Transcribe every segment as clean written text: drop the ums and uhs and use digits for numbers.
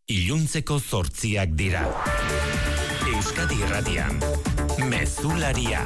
iluntzeko 8 dira. Euskadi Irratian, Mezularia.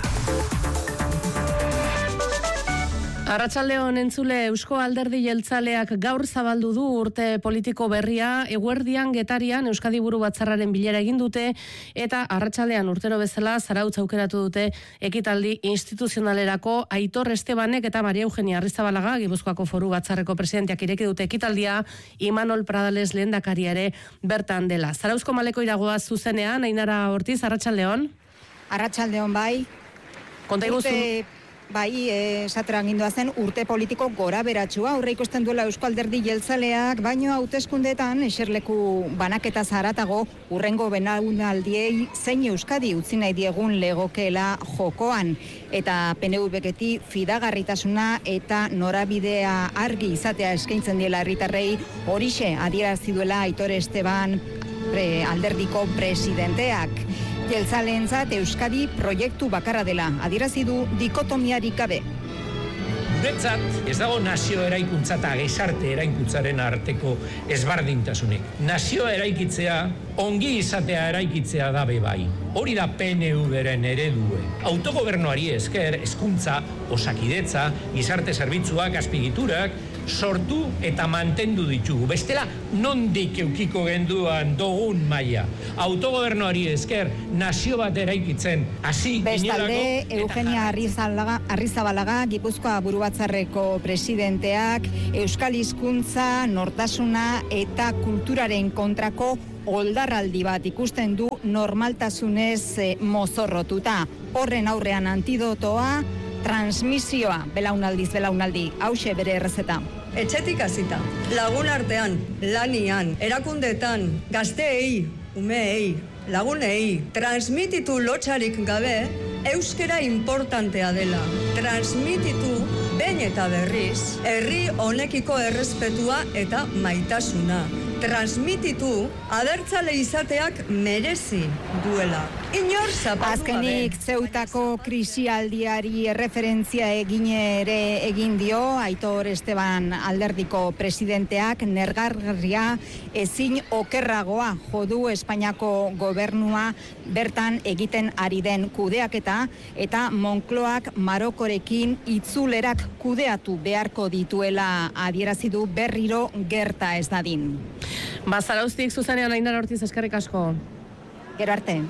Arratsaldeon entzule, Eusko Alderdi Jeltzaleak gaur zabaldu du urte politiko berria, eguerdian Getarian Euskadi Buru Batzarraren bilera egin dute eta arratsaldean urtero bezala Zarautz aukeratu dute ekitaldi instituzionalerako. Aitor Estebanek eta Maria Eugenia Arrizabalaga, Gipuzkoako Foru Batzarreko presidenteak ireki dute ekitaldia, Imanol Pradales lehendakaria ere bertan dela. Zarauzko Maleko iragoa zuzenean, Ainara Ortiz, arratsaldeon. Arratsaldeon bai. Konta iguzu. Bai, esatera gindoa zen urte politiko gora beratsua, aurre ikusten duela Eusko Alderdi Jeltzaleak, baino hauteskundeetan eserleku banaketa zaratago urrengo belaunaldiei zein Euskadi utzi nahi diegun legokeela jokoan. Eta PNV-beti fidagarritasuna eta norabidea argi izatea eskaintzen diela herritarrei, horixe adierazi duela Aitor Esteban alderdiko presidenteak. Jeltzaleentzat Euskadi proiektu bakarra dela, adierazi du dikotomiarik gabe. Guretzat ez dago nazio eraikuntza eta gizarte eraikuntzaren arteko ezberdintasunik. Nazio eraikitzea, ongi izatea eraikitzea da bai. Hori da PNV-ren eredue. Autogobernuari esker, hezkuntza, osakidetza, gizarte zerbitzuak, azpigiturak, sortu eta mantendu ditugu. Bestela, nondik eukiko genduan dugun maila. Autogobernuari esker, nazio bat eraikitzen, hasi bestalde, Eugenia Arrizabalaga, Gipuzkoa Buru Batzarreko presidenteak, euskal hizkuntza, nortasuna eta kulturaren kontrako oldarraldi bat ikusten du normaltasunez mozorrotuta. Horren aurrean antidotoa, transmisioa, belaunaldiz belaunaldi, hauxe bere errezeta. Etxetik hasita, lagun artean, lanian, erakundetan, gazteei, umeei, lagunei, transmititu lotxarik gabe, euskera importantea dela. Transmititu behin eta berriz, herri honekiko errespetua eta maitasuna. Transmititu abertzale izateak merezi duela. Inor zapatu gabe. Azkenik Zeutako krisialdiari erreferentzia egin dio Aitor Esteban alderdiko presidenteak, nergargarria ezin okerragoa jodu Espainiako gobernua bertan egiten ari den kudeaketa eta Moncloak Marokorekin itzulerak kudeatu beharko dituela adierazi du berriro gerta ez dadin. Zarauztik zuzenean Ainara Ortiz, eskerrik asko. Gero arte.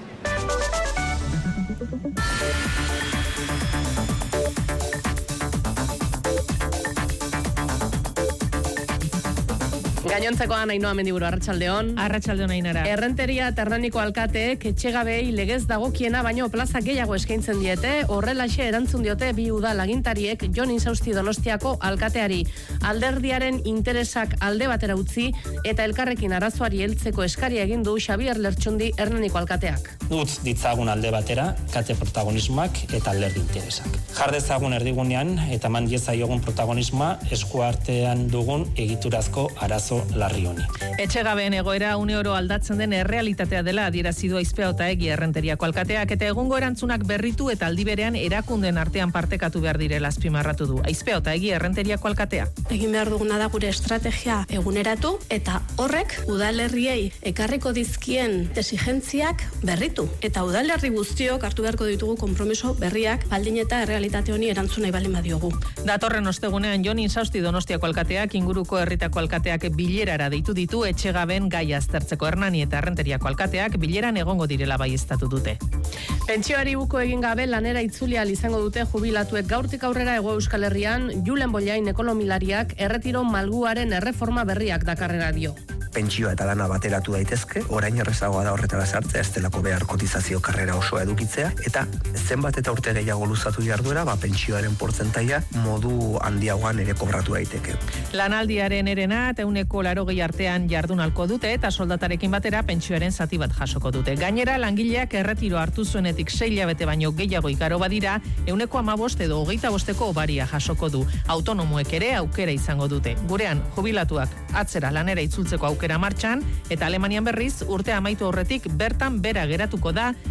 Gainontzekoan Ainhoa Mendiburu, arratsaldeon. Arratsaldeon Ainara. Errenteria eta Hernaniko alkateek etxegabei legez dagokiena baino plaza gehiago eskaintzen diete, horrelaxe erantzun diote bi udal agintariek Jon Insausti Donostiako alkateari. Alderdiaren interesak alde batera utzi eta elkarrekin arazoari heltzeko eskaria egin du Xabier Lertxundi Hernaniko alkateak. Utz ditzagun alde batera kate protagonismoak eta alderdi interesak. Jar dezagun erdigunean eta eman diezaiogun protagonismoa eskuartean dugun egiturazko arazo larri honi. Etxegabeen egoera une oro aldatzen den errealitatea dela adierazi du Aizpea Otaegi Errenteriako alkateak eta egungo erantzunak berritu eta aldi berean erakunden artean partekatu behar direla azpimarratu du Aizpea Otaegi Errenteriako alkatea. Egin behar duguna da gure estrategia eguneratu eta horrek udalerriei ekarriko dizkien esigentziak berritu eta udalerri guztiok hartu beharko ditugu konpromiso berriak baldin eta errealitate honi erantzun nahi baldin badiogu. Datorren ostegunean Jon Insausti Donostiako alkateak inguruko herritako alkateak bilerara deitu ditu etxegaben gai aztertzeko. Hernani eta Errenteriako alkateak bileran egongo direla baieztatu dute. Pentsioari buko egin gabe lanera itzuli ahal izango dute jubilatuek. Gaurtik aurrera Hego Euskal Herrian Julen Bollain ekonomilariak erretiro malguaren erreforma berriak dakarrera dio. Pentsioa eta lana bateratu daitezke, orain errezagoa da horretara sartzea, ez delako behar kotizazio karrera osoa edukitzea, eta zenbat eta urte gehiago luzatu jarduera, pentsioaren portzentaia modu handiagoan ere kobratu daiteke. Lanaldiaren erena eta 180 artean jardunalko dute eta soldatarekin batera pentsioaren zati bat jasoko dute. Gainera, langileak erretiro hartu zuenetik 6 hilabete baino gehiago igaro badira, 115 edo 25ko obaria jasoko du. Autonomoek ere aukera izango dute. Gurean, jubilatuak atzera lanera itzultzeko aukera martxan, eta Alemanian berriz urtea amaitu aurretik bertan bera geratuko da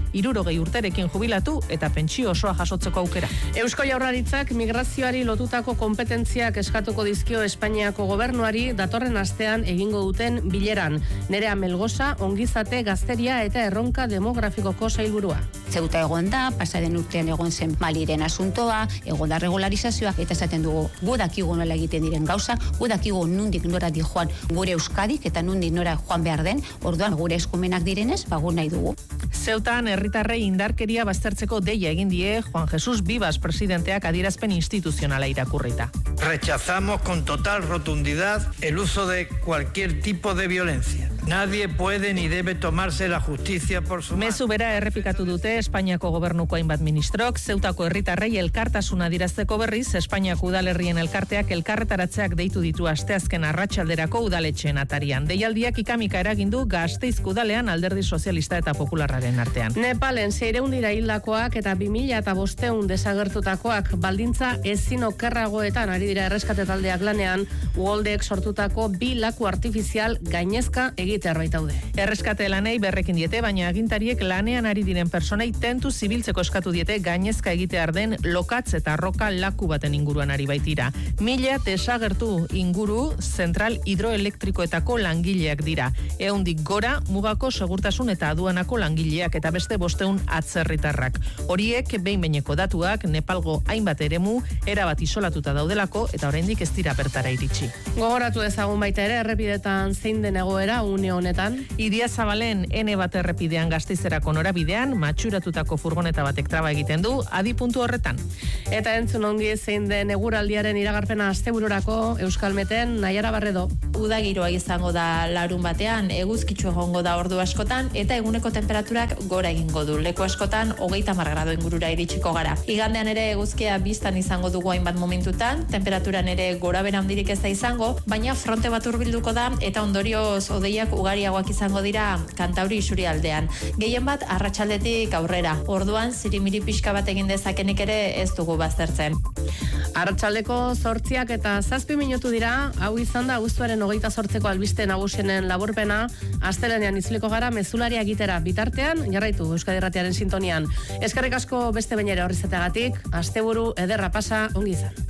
60 urterekin jubilatu eta pentsio osoa jasotzeko aukera. Eusko Jaurlaritzak migrazioari lotutako kompetentziak eskatuko dizkio Espainiako gobernuari datorren astean egingo duten bileran. Nerea Melgosa, ongizate, gazteria eta erronka demografikoko sailburua. Zeuta egon da, pasaren urtean egon zen Maliren asuntoa, egon da regularizazioa, eta esaten dugu, gu dakigu nola egiten diren gauza, gu dakigu nundik nora di joan gure Euskadik, eta nundik nora joan behar den, orduan gure eskumenak direnez, gu nahi dugu. Zeutan herritarrei indarkeria baztertzeko deia egin die Juan Jesús Vivas presidenteak adierazpen instituzionala irakurrita. Rechazamos con total rotundidad el uso de cualquier tipo de violencia. Nadie puede ni debe tomarse la justicia por su mano. Mezu bera errepikatu dute Espainiako gobernuko hainbat ministrok, Zeutako herritarrei elkartasuna adierazteko berriz, Espainiako udalerrien elkarteak elkarretaratzeak deitu ditu asteazken arratsalderako udaletxeen atarian. Deialdiak ikamika eragindu Gasteizko udalean Alderdi Sozialista eta Popularraren artean. Nepalen 600 dira hildakoak eta 2500 desagertutakoak baldintza ezin okerragoetan ari dira erreskate taldeak lanean, uholdek sortutako 2 laku artifizial gainezka egitear baitaude. Erreskate lanei berrekin diete, baina agintariek lanean ari diren personei tentu zibiltzeko eskatu diete gainezka egitear den lokatz eta roka laku baten inguruan ari baitira. 1000 desagertu inguru zentral hidroelektrikoetako langileak dira. 100 gora mugako segurtasun eta aduanako langileak eta beste 500 atzerritarrak. Horiek behin-behineko datuak Nepalgo hainbat eremu erabat isolatuta daudelako eta oraindik ez dira bertara iritsi. Gogoratu ezagun baita ere errepidetan zein den egoera une honetan. Idiazabalen N1 errepidean Gasteizerako norabidean matxuratutako furgoneta batek traba egiten du adi puntu horretan. Eta entzun ongi zein den eguraldiaren iragarpena astebururako Euskalmeten Naiara Barredo. Uda giroa izango da larun batean, eguzkitsu egongo da ordu askotan eta eguneko temperaturak gora egingo du. Leku askotan 30 gradu ingurura iritsiko gara. Igandean ere eguzkia biztan izango dugu hainbat momentutan, temperaturan ere gorabehera handirik ez da izango, baina fronte bat hurbilduko da eta ondorioz hodeiak ugariagoak izango dira Kantauri isurialdean. Gehien bat arratsaldetik aurrera. Orduan zirimiri pixka bat egin dezakenik ere ez dugu baztertzen. Arratsaldeko 8 eta 7 minutu dira, hau izan da abuztuaren 28ko albiste nagusienen laburpena, astelehenean itzuliko gara mezularia egitera bitartean, jarraitu Euskadi Irratiaren sintonian. Eskerrik asko beste behin ere horri izateagatik, asteburu ederra pasa, ongi izan.